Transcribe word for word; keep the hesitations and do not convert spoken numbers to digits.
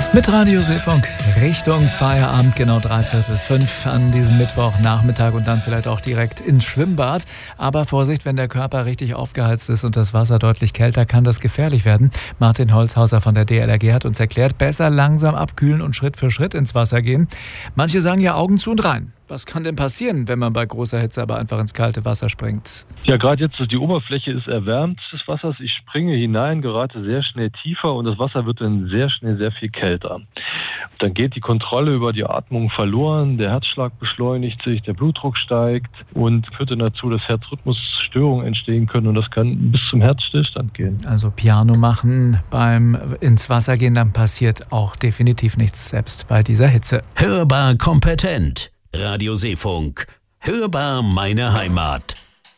Mit Radio Seefunk Richtung Feierabend, genau dreiviertel fünf an diesem Mittwochnachmittag und dann vielleicht auch direkt ins Schwimmbad. Aber Vorsicht, wenn der Körper richtig aufgeheizt ist und das Wasser deutlich kälter, kann das gefährlich werden. Martin Holzhauser von der D L R G hat uns erklärt, besser langsam abkühlen und Schritt für Schritt ins Wasser gehen. Manche sagen ja Augen zu und rein. Was kann denn passieren, wenn man bei großer Hitze aber einfach ins kalte Wasser springt? Ja, gerade jetzt, die Oberfläche ist erwärmt des Wassers. Ich springe hinein, gerate sehr schnell tiefer und das Wasser wird dann sehr schnell sehr viel kälter. Dann geht die Kontrolle über die Atmung verloren, der Herzschlag beschleunigt sich, der Blutdruck steigt und führt dann dazu, dass Herzrhythmusstörungen entstehen können und das kann bis zum Herzstillstand gehen. Also Piano machen beim ins Wasser gehen, dann passiert auch definitiv nichts, selbst bei dieser Hitze. Hörbar kompetent. Radio Seefunk. Hörbar meine Heimat.